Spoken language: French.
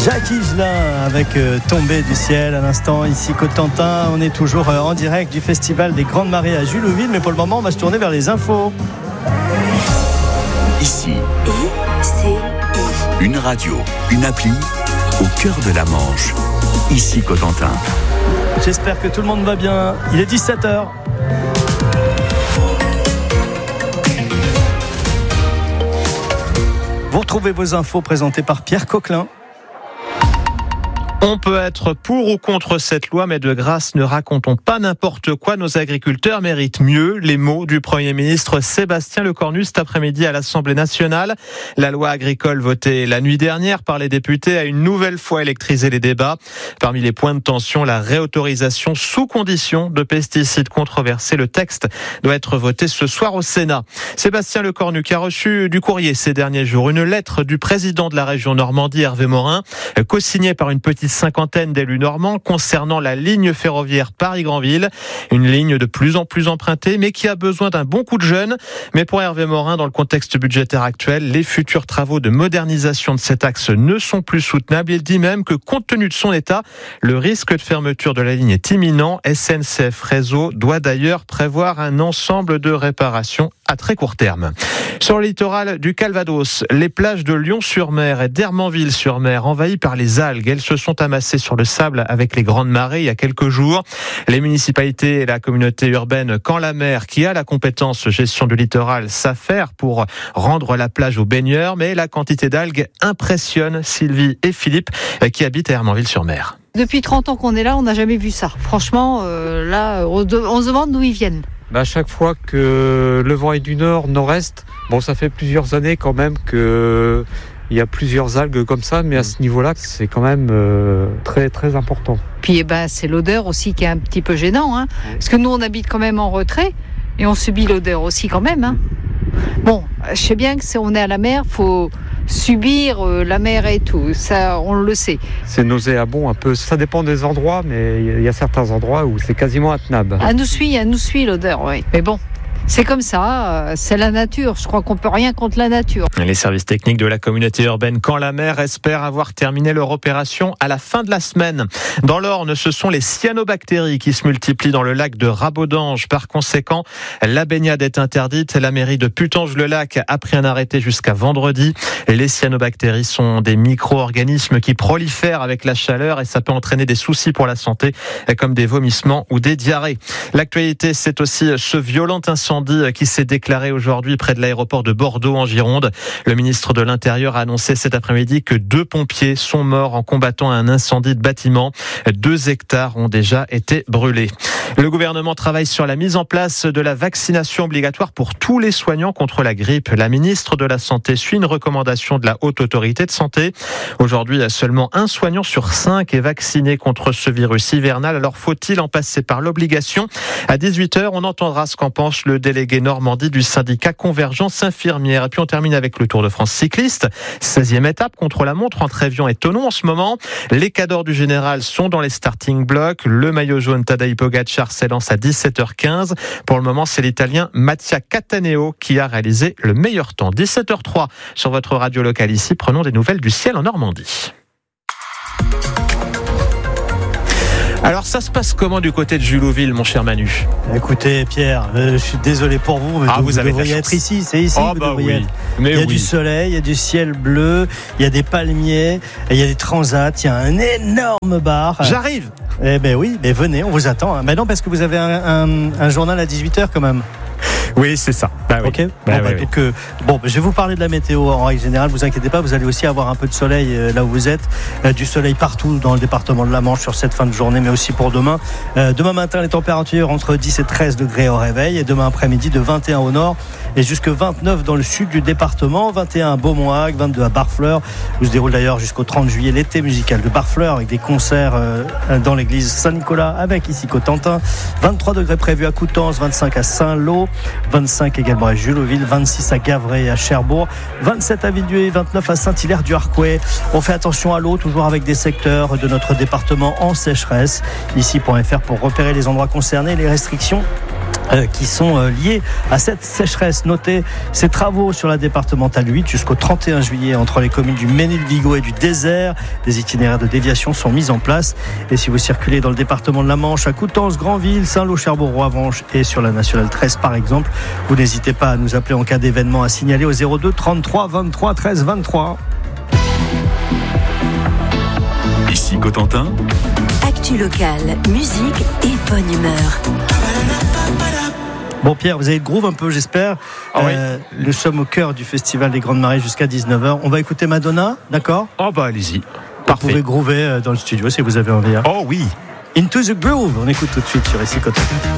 Jacques Higelin avec Tombée du ciel à l'instant ici Cotentin. On est toujours en direct du festival des Grandes Marées à Jullouville, mais pour le moment on va se tourner vers les infos. Ici, une radio, une appli au cœur de la Manche. Ici Cotentin. J'espère que tout le monde va bien. Il est 17h. Vous retrouvez vos infos présentées par Pierre Coquelin. On peut être pour ou contre cette loi, mais de grâce, ne racontons pas n'importe quoi. Nos agriculteurs méritent mieux. Les mots du Premier ministre Sébastien Lecornu cet après-midi à l'Assemblée nationale. La loi agricole votée la nuit dernière par les députés a une nouvelle fois électrisé les débats. Parmi les points de tension, la réautorisation sous condition de pesticides controversés. Le texte doit être voté ce soir au Sénat. Sébastien Lecornu qui a reçu du courrier ces derniers jours une lettre du président de la région Normandie, Hervé Morin, co-signée par une petite cinquantaine d'élus normands concernant la ligne ferroviaire Paris-Granville. Une ligne de plus en plus empruntée, mais qui a besoin d'un bon coup de jeune. Mais pour Hervé Morin, dans le contexte budgétaire actuel, les futurs travaux de modernisation de cet axe ne sont plus soutenables. Il dit même que, compte tenu de son état, le risque de fermeture de la ligne est imminent. SNCF Réseau doit d'ailleurs prévoir un ensemble de réparations à très court terme. Sur le littoral du Calvados, les plages de Lyon-sur-Mer et d'Hermanville-sur-Mer envahies par les algues. Elles se sont amassées sur le sable avec les grandes marées il y a quelques jours. Les municipalités et la communauté urbaine Camp-la-Mer, qui a la compétence gestion du littoral, s'affairent pour rendre la plage aux baigneurs. Mais la quantité d'algues impressionne Sylvie et Philippe qui habitent à Hermanville-sur-Mer. Depuis 30 ans qu'on est là, on n'a jamais vu ça. Franchement, là, on se demande d'où ils viennent. À chaque fois que le vent est du nord-nord-est, ça fait plusieurs années quand même qu'il y a plusieurs algues comme ça, mais à ce niveau-là, c'est quand même très très important. Puis c'est l'odeur aussi qui est un petit peu gênant, hein, parce que nous on habite quand même en retrait et on subit l'odeur aussi quand même. Hein. Bon, je sais bien que si on est à la mer, faut subir la mer et tout, ça on le sait. C'est nauséabond un peu, ça dépend des endroits, mais il y a certains endroits où c'est quasiment intenable. Elle nous suit l'odeur, oui. Mais bon, c'est comme ça, c'est la nature. Je crois qu'on peut rien contre la nature. Les services techniques de la communauté urbaine Camp-la-Mer espèrent avoir terminé leur opération à la fin de la semaine. Dans l'Orne, ce sont les cyanobactéries qui se multiplient dans le lac de Rabodange. Par conséquent, la baignade est interdite. La mairie de Putange-le-Lac a pris un arrêté jusqu'à vendredi. Les cyanobactéries sont des micro-organismes qui prolifèrent avec la chaleur et ça peut entraîner des soucis pour la santé, comme des vomissements ou des diarrhées. L'actualité, c'est aussi ce violent incendie qui s'est déclaré aujourd'hui près de l'aéroport de Bordeaux en Gironde. Le ministre de l'Intérieur a annoncé cet après-midi que 2 pompiers sont morts en combattant un incendie de bâtiment. 2 hectares ont déjà été brûlés. Le gouvernement travaille sur la mise en place de la vaccination obligatoire pour tous les soignants contre la grippe. La ministre de la Santé suit une recommandation de la Haute Autorité de Santé. Aujourd'hui, seulement 1 soignant sur 5 est vacciné contre ce virus hivernal. Alors faut-il en passer par l'obligation ? À 18h, on entendra ce qu'en pense le délégué Normandie du syndicat Convergence Infirmière. Et puis on termine avec le Tour de France cycliste. 16e étape contre la montre entre Évian et Thonon en ce moment. Les cadors du général sont dans les starting blocks. Le maillot jaune Tadej Pogačar s'élance à 17h15. Pour le moment, c'est l'Italien Mattia Cattaneo qui a réalisé le meilleur temps. 17h03 sur votre radio locale ici. Prenons des nouvelles du ciel en Normandie. Alors ça se passe comment du côté de Jullouville, mon cher Manu ? Écoutez Pierre, je suis désolé pour vous, mais vous devriez être ici, c'est ici que vous devriez être. Mais il y a du soleil, il y a du ciel bleu, il y a des palmiers, il y a des transats, il y a un énorme bar. J'arrive. Eh ben oui, mais venez, on vous attend. Mais non, parce que vous avez un journal à 18h quand même. Oui, c'est ça. Ok. Donc, je vais vous parler de la météo en règle générale. Vous inquiétez pas, vous allez aussi avoir un peu de soleil là où vous êtes, du soleil partout dans le département de la Manche sur cette fin de journée, mais aussi pour demain. Demain matin, les températures entre 10 et 13 degrés au réveil, et demain après-midi de 21 au nord et jusque 29 dans le sud du département, 21 à Beaumont-Hague, 22 à Barfleur, où se déroule d'ailleurs jusqu'au 30 juillet l'été musical de Barfleur avec des concerts dans l'église Saint-Nicolas avec ici Cotentin, 23 degrés prévus à Coutances, 25 à Saint-Lô, 25 également à Jullouville, 26 à Gavray et à Cherbourg, 27 à Villedieu et 29 à Saint-Hilaire-du-Harcouët. On fait attention à l'eau, toujours avec des secteurs de notre département en sécheresse. Ici.fr pour repérer les endroits concernés, les restrictions qui sont liés à cette sécheresse. Notez ces travaux sur la départementale 8 jusqu'au 31 juillet entre les communes du Ménil-Vigo et du Désert. Des itinéraires de déviation sont mis en place. Et si vous circulez dans le département de la Manche, à Coutances, Granville, Saint-Lô, Cherbourg, Avanches et sur la nationale 13 par exemple, vous n'hésitez pas à nous appeler en cas d'événement à signaler au 02 33 23 13 23. Ici Cotentin. Actu locale, musique et bonne humeur. Bon Pierre, vous avez le groove un peu j'espère. Oui. Nous sommes au cœur du Festival des Grandes Marées jusqu'à 19h. On va écouter Madonna, d'accord ? Oh bah allez-y. Vous Parfait. pouvez groover dans le studio si vous avez envie. Oh oui. Into the Groove, on écoute tout de suite sur Ici Cotentin.